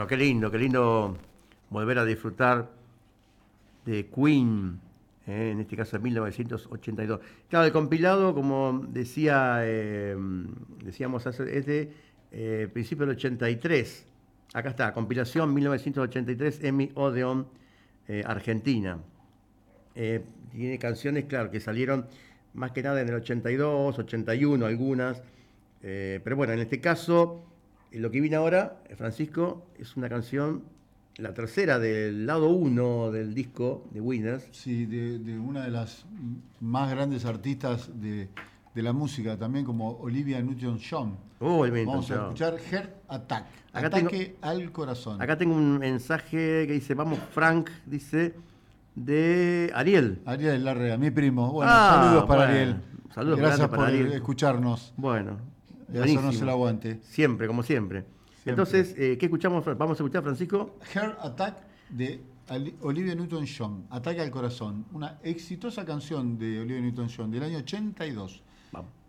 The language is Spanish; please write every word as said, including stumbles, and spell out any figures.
Bueno, qué lindo, qué lindo volver a disfrutar de Queen, eh, en este caso de mil novecientos ochenta y dos. Claro, el compilado, como decía, eh, decíamos hace, es de eh, principio del ochenta y tres. Acá está, compilación mil novecientos ochenta y tres, Emmy Odeon, eh, Argentina. Eh, tiene canciones, claro, que salieron más que nada en el ochenta y dos, ochenta y uno algunas. Eh, pero bueno, en este caso, eh, lo que viene ahora, eh, Francisco, es una canción, la tercera del lado uno del disco de Winners. Sí, de, de una de las más grandes artistas de, de la música, también como Olivia Newton-John. Oh, el Milton Vamos a John. escuchar Heart Attack, Acá ataque tengo, al corazón. acá tengo un mensaje que dice, vamos Frank, dice, de Ariel. Ariel Larrea, mi primo. Bueno, Ah, saludos para bueno. Ariel. Saludos Gracias grandes por para Ariel. escucharnos. Bueno, Y hacernos el buenísimo. aguante. Siempre, como siempre. Siempre. Entonces, eh, ¿qué escuchamos? Vamos a escuchar, Francisco. Heart Attack de Ali- Olivia Newton-John, Ataque al corazón. Una exitosa canción de Olivia Newton-John del año ochenta y dos. Vamos.